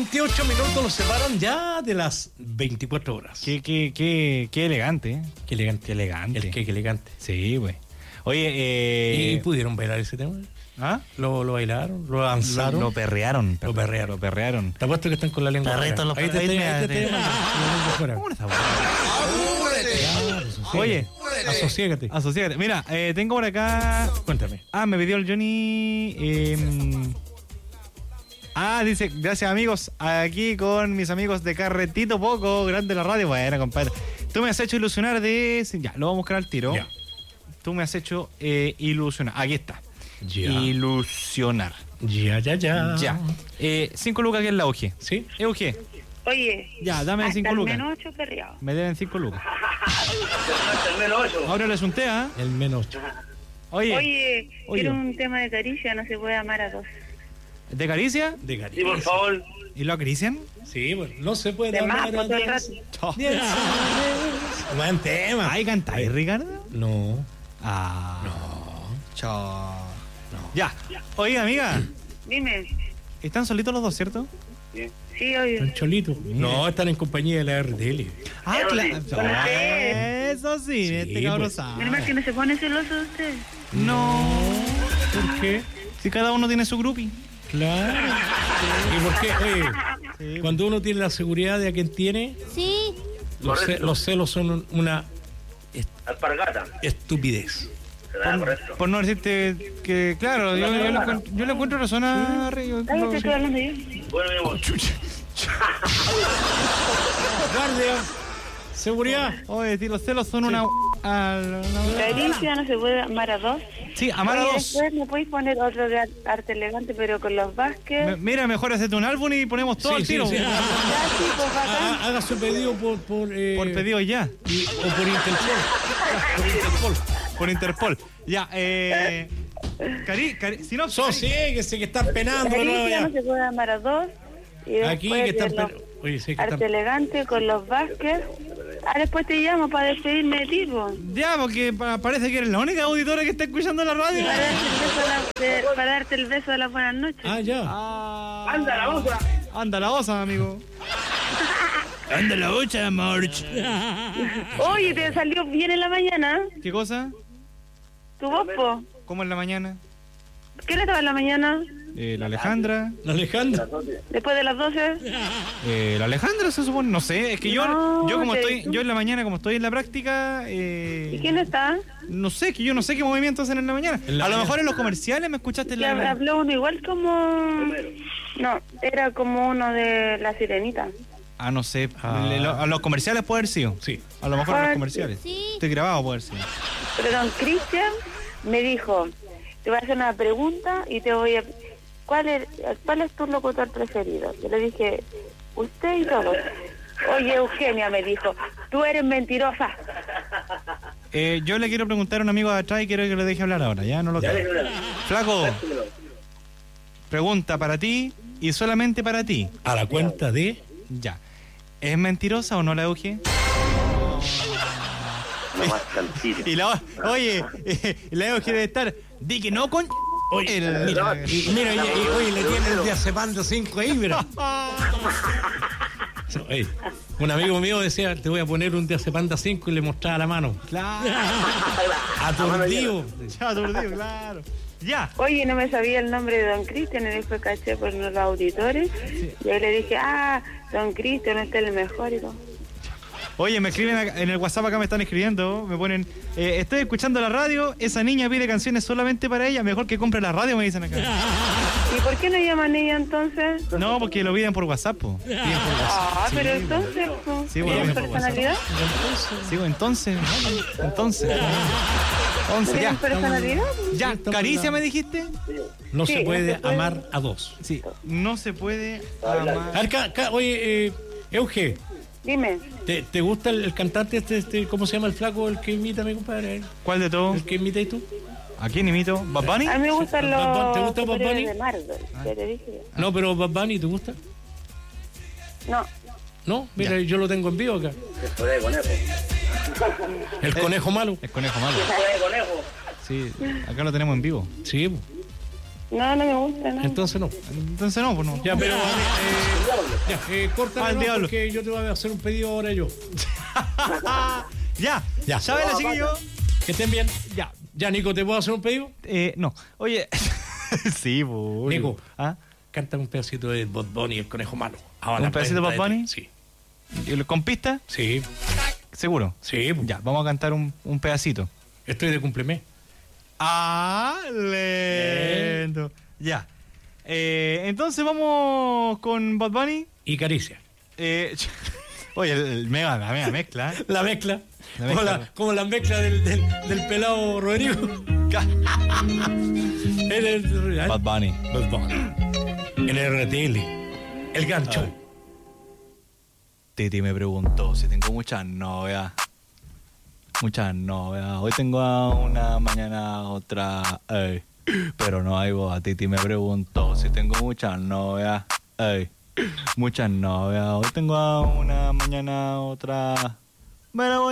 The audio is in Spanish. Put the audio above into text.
28 minutos los separan ya de las 24 horas. Qué elegante, ¿eh? Qué elegante. Qué elegante. Qué elegante. Sí, güey. Oye, ¿Y pudieron bailar ese tema? ¿ah? ¿Lo bailaron? ¿Lo danzaron? Lo perrearon. Lo perrearon. Lo perrearon. Te apuesto que están con la lengua Perritos, fuera. los Ahí te perritos. estoy mandando la lengua fuera. ¿Cómo está, güey? Oye, Asociégate. asociate. Mira, tengo por acá. Cuéntame. Me pidió el Johnny. Dice, gracias amigos, aquí con mis amigos de Carretito Poco, grande la radio. Bueno, compadre, tú me has hecho ilusionar de... Ya, lo vamos a buscar al tiro. Ya. Tú me has hecho ilusionar. Aquí está. Ya. Ilusionar. Ya. Ya. 5 lucas que es la UG. ¿Sí? UG. Oye, Ya, dame 5 lucas. Al menos 8 perreado. Me deben 5 lucas. Ahora le sunté, ¿ah? El menos 8. Oye, Quiero un tema de caricia, no se puede amar a dos. ¿de caricia? De cariño. Sí, por favor. ¿Y lo acarician? Sí, bueno, no se puede De más, hablar por todo el rato. Buen tema. ¿Ay, cantáis, Ricardo? No. Chao. Ya. Oiga, amiga, Dime. ¿están solitos los dos, cierto? Sí, oye. El cholito. No, están en compañía de la RTL. Claro. Con usted. Eso sí, este cabrón pues. sabe. Menos mal que no se pone celoso de usted. No. ¿Por qué? Si cada uno tiene su groupie. Claro. ¿Y por qué? Oye, cuando uno tiene la seguridad de a quien tiene, Sí. los celos son una Alpargata. estupidez. Correcto. Por no decirte que, claro, yo le encuentro razón a Río. Ay, te estoy hablando yo. Bueno, mi amor. Guardia. Seguridad. Oye, tío, los celos son una... Caricia, no se puede amar a dos. Sí, amar a Oye, dos. después me podéis poner otro de arte elegante, pero con los Vázquez. Mira, mejor hacerte un álbum y ponemos todo al tiro. Sí. Ya, sí, pues bacán. Haga su pedido por Por pedido ya. o por Interpol. Por Interpol. Ya, si no... Sosiéguese que están penando de nuevo Caricia, ya. no se puede amar a dos. Y Aquí después que están de los penando. Oye, sí que arte están. elegante con los Vázquez. Después te llamo para despedirme de ti, po. Ya, porque parece que eres la única auditora que está escuchando la radio. Para darte el beso de las buenas noches. Ah, Anda la osa. Anda la osa, amigo. Anda la osa, March. Oye, te salió bien en la mañana. ¿Qué cosa? ¿Tu voz, po? ¿Cómo en la mañana? ¿Qué le estaba en la mañana? La Alejandra. La Alejandra. Después de las 12. La Alejandra se supone, no sé, es que yo como te- estoy, yo en la mañana como estoy en la práctica, ¿Y quién está? no sé, que yo no sé qué movimientos hacen en la mañana. En la A lo mañana. mejor en los comerciales me escuchaste en Que la... habló uno igual como... No, era como uno de La Sirenita. no sé, a los comerciales puede haber sido. Sí. A lo mejor en los comerciales. Sí. Estoy grabado puede haber sido. Pero don Cristian me dijo, te voy a hacer una pregunta y te voy a... ¿Cuál es tu locutor preferido? Yo le dije, usted y todos. Oye, Eugenia, me dijo, tú eres mentirosa. Yo le quiero preguntar a un amigo de atrás y quiero que lo deje hablar ahora, ya no lo tengo. Flaco, pregunta para ti y solamente para ti. A la cuenta de. Ya. ¿Es mentirosa o no la Euge? No más tantito. Y oye, la Euge debe estar. Di que no con. Oye, mira, oye, le tiene el diazepam de 5 ahí, mira. Oye, un amigo mío decía, te voy a poner un diazepam de 5 y le mostraba la mano. Claro. Aturdido. Ya, aturdido, claro. Ya. Oye, no me sabía el nombre de don Cristian y después caché por los auditores. Y ahí le dije, don Cristian, este es el mejor y todo. Oye, me escriben en el WhatsApp acá, me están escribiendo, me ponen, estoy escuchando la radio, esa niña pide canciones solamente para ella, mejor que compre la radio, me dicen acá. ¿Y por qué no llaman ella entonces? No, porque lo piden por WhatsApp, po. Piden por WhatsApp. Pero entonces, pues, Sí, bueno, ¿tienes por personalidad? Sí, bueno, entonces, ya. ¿Tienes personalidad? Ya, Caricia me dijiste. No Sí, se puede no se puede. amar a dos. Sí, no se puede amar. A ver, oye, Euge, Dime. ¿te gusta el cantante este, cómo se llama el flaco, el que imita a mi compadre? ¿Cuál de todos? ¿El que imita y tú? ¿A quién imito? ¿Bad Bunny? A mí me gustan Bad Bunny, los ¿te gusta Bad superhéroes Bunny? de Marvel, ya te dije. No, pero Bad Bunny, ¿te gusta? No, No, mira, yo lo tengo en vivo acá. Fuera de conejo. El conejo malo. Es conejo malo. Fuera de conejo. Sí, acá lo tenemos en vivo. Sí, no me gusta, no. entonces no. Entonces no, pues no. Ya, pero Ya, córtale Al nomás diablo. porque yo te voy a hacer un pedido ahora yo. Ya, Ya. ¿sabes, chiquillo? Que estén bien. Ya. Ya, Nico, ¿te puedo hacer un pedido? No. Oye. Sí, pues. Nico. ¿Ah? Cántame un pedacito de Bad Bunny, el conejo malo. Ahora, ¿Un pedacito de Bad Bunny? Sí. ¿Con pista? Sí. ¿Seguro? Sí. Ya, vamos a cantar un pedacito. Estoy de cumplemes. Ah, lento. Ya. Entonces vamos con Bad Bunny. Y caricia. Oye, la mega mezcla. La mezcla. La mezcla. Como la mezcla del pelado Rodrigo. Bad Bunny. Bad Bunny. El RTL. El gancho. Titi me preguntó si tengo muchas novias. Muchas novias. Hoy tengo a una, mañana otra. Ey. Pero no hay boda. Titi me preguntó si tengo muchas novias. Ey. Muchas novias. Hoy tengo a una, mañana otra. Me la voy